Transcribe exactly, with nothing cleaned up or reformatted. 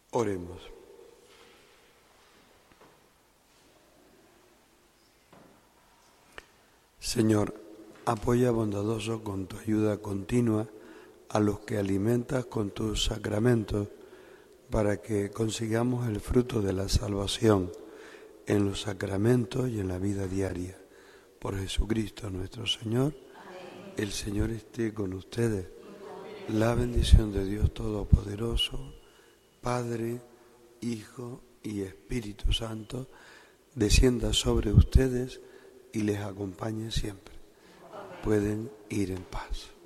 Oremos. Señor, apoya bondadoso con tu ayuda continua a los que alimentas con tus sacramentos, para que consigamos el fruto de la salvación en los sacramentos y en la vida diaria. Por Jesucristo nuestro Señor. Amén. El Señor esté con ustedes. La bendición de Dios Todopoderoso, Padre, Hijo y Espíritu Santo, descienda sobre ustedes y les acompañe siempre. Pueden ir en paz.